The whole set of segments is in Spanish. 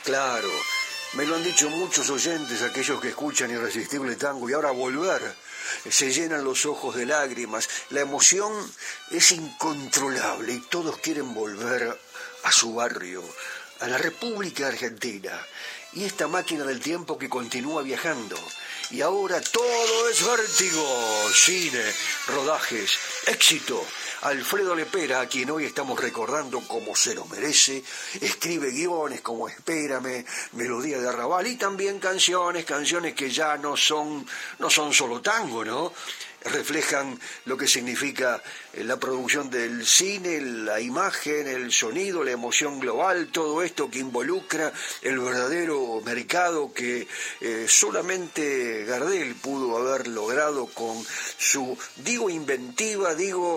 Claro, me lo han dicho muchos oyentes, aquellos que escuchan Irresistible Tango, y ahora volver, se llenan los ojos de lágrimas, la emoción es incontrolable y todos quieren volver a su barrio, a la República Argentina, y esta máquina del tiempo que continúa viajando. Y ahora todo es vértigo, cine, rodajes, éxito. Alfredo Lepera, a quien hoy estamos recordando como se lo merece, escribe guiones como Espérame, Melodía de Arrabal, y también canciones que ya no son solo tango, ¿no? Reflejan lo que significa la producción del cine, la imagen, el sonido, la emoción global, todo esto que involucra el verdadero mercado que solamente Gardel pudo haber logrado con su, inventiva,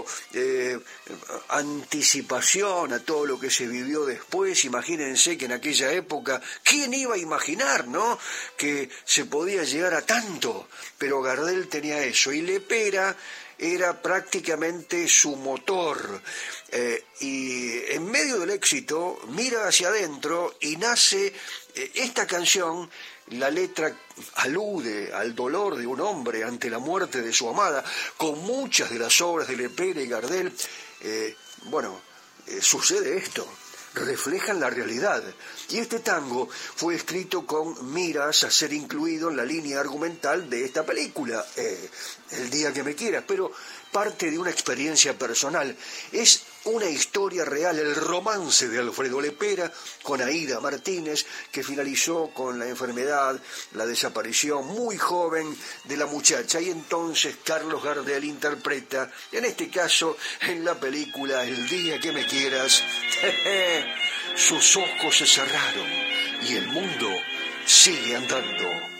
anticipación a todo lo que se vivió después. Imagínense que en aquella época, ¿quién iba a imaginar, no?, que se podía llegar a tanto? Pero Gardel tenía eso, y Lepera era prácticamente su motor, y en medio del éxito mira hacia adentro y nace esta canción. La letra alude al dolor de un hombre ante la muerte de su amada. Con muchas de las obras de Lepera y Gardel, sucede esto, reflejan la realidad. Y este tango fue escrito con miras a ser incluido en la línea argumental de esta película, El día que me quieras, pero parte de una experiencia personal. Es una historia real, el romance de Alfredo Lepera con Aída Martínez, que finalizó con la enfermedad, la desaparición muy joven de la muchacha, y entonces Carlos Gardel interpreta, en este caso en la película El día que me quieras, sus ojos se cerraron y el mundo sigue andando.